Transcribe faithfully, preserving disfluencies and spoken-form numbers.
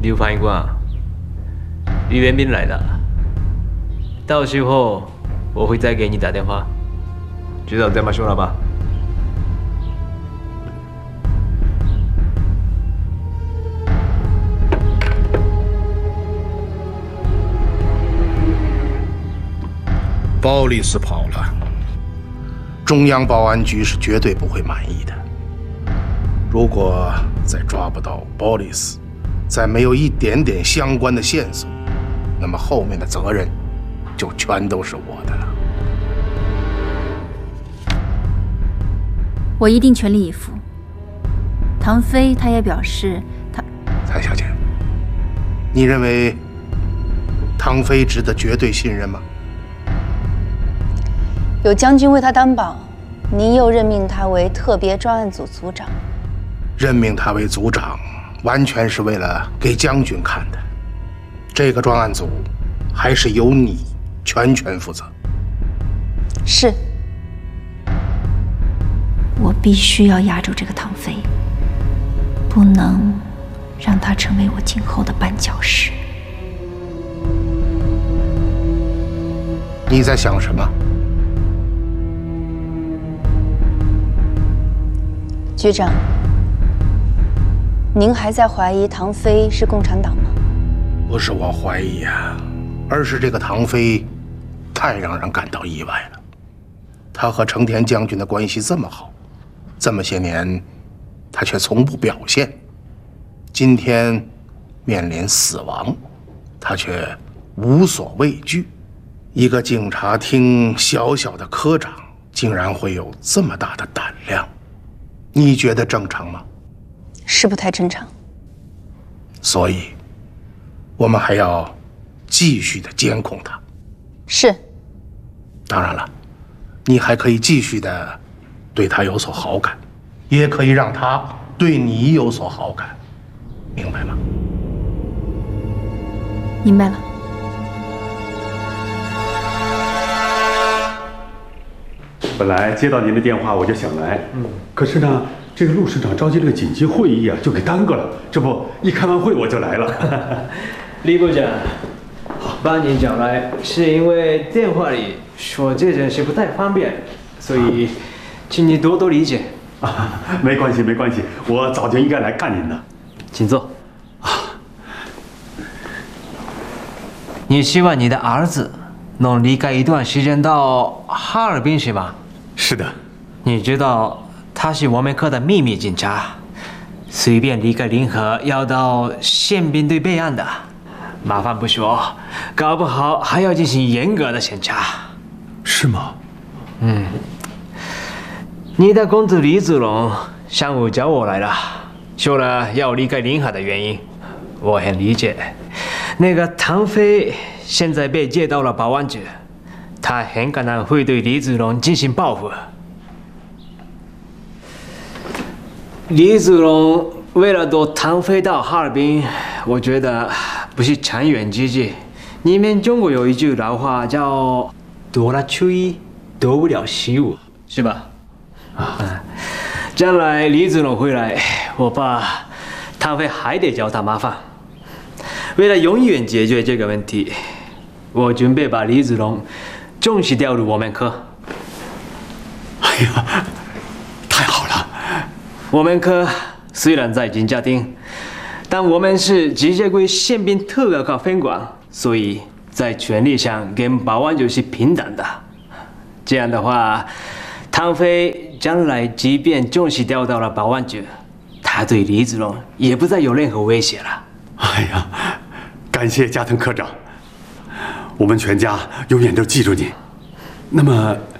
刘翻译官，李元斌来了，到时候我会再给你打电话。知道怎么说了吧？ 鲍里斯跑了，中央保安局是绝对不会满意的。如果再抓不到鲍里斯，再没有一点点相关的线索，那么后面的责任就全都是我的了。 我一定全力以赴。唐飞他也表示，他蔡小姐，你认为唐飞值得绝对信任吗？ 有将军为他担保，您又任命他为特别专案组组长。 任命他为组长，完全是为了给将军看的。这个专案组还是由你全权负责。 是。 我必须要压住这个唐飞，不能让他成为我今后的绊脚石。 你在想什么？ 局长，您还在怀疑唐飞是共产党吗？ 不是我怀疑啊，而是这个唐飞太让人感到意外了。他和成田将军的关系这么好，这么些年他却从不表现。今天面临死亡，他却无所畏惧。一个警察厅小小的科长，竟然会有这么大的胆量，你觉得正常吗？ 是不太正常。 所以，我们还要继续的监控他。 是。 当然了，你还可以继续的对他有所好感，也可以让他对你有所好感，明白吗？ 明白了。 本来接到您的电话我就想来，嗯，可是呢，这个陆市长召集了个紧急会议啊，就给耽搁了。这不，一开完会我就来了。 李部长，把你找来是因为电话里说这件事不太方便，所以请你多多理解。 啊，没关系，没关系，我早就应该来看您的。 请坐。啊，你希望你的儿子能离开一段时间到哈尔滨是吧？ 是的。 你知道他是我们科的秘密警察，随便离开临河要到宪兵队备案的，麻烦不说，搞不好还要进行严格的审查。 是吗？ 嗯。你的公子李子龙上午找我来了，说了要离开临河的原因，我很理解。那个唐飞现在被借到了保安局，他很可能会对李子龙进行报复。李子龙为了躲唐飞到哈尔滨，我觉得不是长远之计。你们中国有一句老话叫“躲了初一，躲不了十五”，是吧？啊，将来李子龙回来，我怕唐飞还得找他麻烦。为了永远解决这个问题，我准备把李子龙正式调入我们科。 哎呀，太好了！ 我们科虽然在警察厅，但我们是直接归宪兵特高科分管，所以在权力上跟保安局是平等的。这样的话，唐飞将来即便正式调到了保安局，他对李子龙也不再有任何威胁了。 哎呀，感谢加藤科长，我们全家永远都记住您。那么。